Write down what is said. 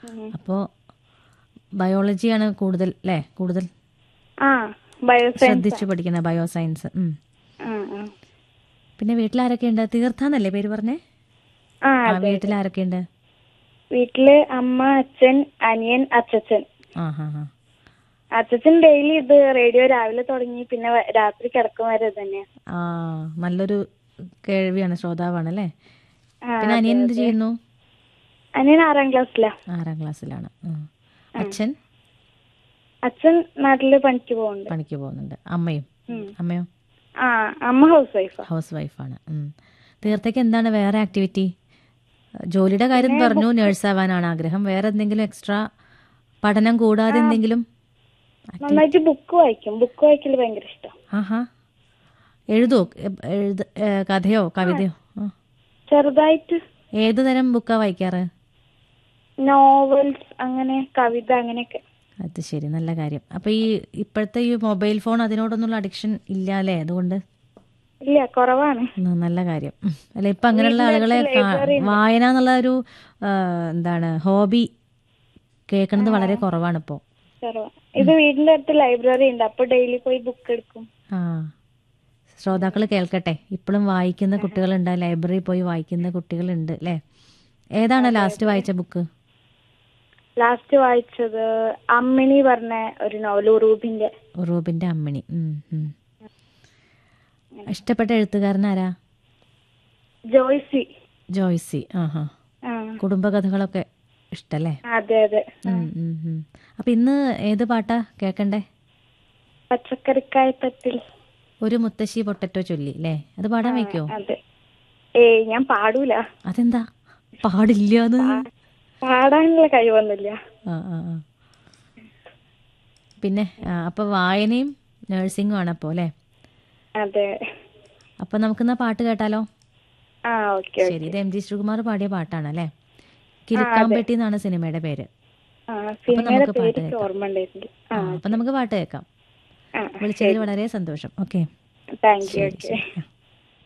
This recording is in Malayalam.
അപ്പോൾ ബയോളജിയാണ് കൂടുതൽ അല്ലേ? കൂടുതൽ ബയോസയൻസ്. ശ്രദ്ധിച്ചു പഠിക്കുന്ന ബയോസയൻസ്. പിന്നെ വീട്ടിലാരൊക്കെയുണ്ട്? തീർത്ഥാന്നല്ലേ പേര് പറഞ്ഞേ? വീട്ടിലാരൊക്കെയുണ്ട്? വീട്ടില് അമ്മ, അച്ഛൻ, അനിയൻ, അച്ഛൻ. അച്ഛൻ ഡെയിലി ഇത് റേഡിയോ രാവിലെ തുടങ്ങി പിന്നെ രാത്രി കിടക്കും വരെ തന്നെയാ. നല്ലൊരു കേൾവിയാണ്, ശ്രോതാവാണ് അല്ലേ? പിന്നെ അനിയൻ എന്ത് ചെയ്യുന്നു? അനിയൻ 6ാം ക്ലാസ്സിലാ. 6ാം ക്ലാസ്സിലാണ്. അച്ഛൻ നാട്ടില് പണിക്ക് പോകുന്നുണ്ട്. അമ്മയോ? അമ്മ ഹൗസ് വൈഫാണ്. തീർത്തേക്ക് എന്താണ് വേറെ ആക്ടിവിറ്റി? ജോലിയുടെ കാര്യം പറഞ്ഞു, നേഴ്സാവാനാണ് ആഗ്രഹം. വേറെ എന്തെങ്കിലും എക്സ്ട്രാ പഠനം കൂടാതെ എന്തെങ്കിലും? നന്നായിട്ട് ബുക്ക് വായിക്കും. ബുക്ക് വായിക്കല് ഭയങ്കര ഇഷ്ടം. എഴുതുവോ? കഥയോ കവിതയോ? ചെറുതായിട്ട്. ഏത് തരം ബുക്കാ വായിക്കാറ്? നോവൽസ്, അങ്ങനെ കവിത, അങ്ങനെയൊക്കെ. അത് ശരി, നല്ല കാര്യം. അപ്പൊ ഈ ഇപ്പോഴത്തെ ഈ മൊബൈൽ ഫോൺ അതിനോടൊന്നുള്ള അഡിക്ഷൻ ഇല്ല അല്ലേ? അതുകൊണ്ട് ഇല്ല, കുറവാണ്. നല്ല കാര്യം. അല്ല, ഇപ്പൊ അങ്ങനെയുള്ള ആളുകളെ വായന എന്നുള്ള ഒരു എന്താണ് ഹോബി കേൾക്കുന്നത് വളരെ കുറവാണ് ഇപ്പോ. ഇത് വീടിന്റെ അടുത്ത് ലൈബ്രറി ഉണ്ട്, അപ്പൊ ഡെയിലി പോയി ബുക്ക് എടുക്കും. ശ്രോതാക്കൾ കേൾക്കട്ടെ, ഇപ്പോഴും വായിക്കുന്ന കുട്ടികളുണ്ട്, ലൈബ്രറി പോയി വായിക്കുന്ന കുട്ടികളുണ്ട് അല്ലേ? ഏതാണ് ലാസ്റ്റ് വായിച്ച ബുക്ക്? ലാസ്റ്റ് വായിച്ചത് അമ്മിണി പറഞ്ഞ ഒരു നോവൽ, ഉറൂബിന്റെ അമ്മിണി. ഇഷ്ടപ്പെട്ട എഴുത്തുകാരനാരാ? ജോയ്സി. കുടുംബകഥകളൊക്കെ ഇഷ്ടല്ലേ? അതെ. അപ്പൊ ഇന്ന് ഏത് പാട്ടാ കേക്കണ്ടേ? പച്ചക്കറിക്കായത്തട്ടിൽ ഒരു മുത്തശ്ശി പൊട്ടറ്റോ ചൊല്ലി അല്ലേ? അത് പാടാൻ വയ്ക്കോ? ഞാൻ പാടൂല. അതെന്താ പാടില്ലാന്ന്? പാടാനുള്ള കഴിവൊന്നുമില്ല. പിന്നെ അപ്പൊ വായനയും നഴ്സിംഗും ആണ് അപ്പോ അല്ലേ? അതെ. അപ്പൊ നമുക്കിന്നാ പാട്ട് കേട്ടാലോ? ശരി. ഇത് MG ശ്രീകുമാർ പാടിയ പാട്ടാണ് അല്ലേ? കിലുക്കാമ്പെട്ടി എന്നാണ് സിനിമയുടെ പേര്. അപ്പൊ നമുക്ക് പാട്ട് കേൾക്കാം. വിളിച്ചതിൽ വളരെ സന്തോഷം. Okay, thank you.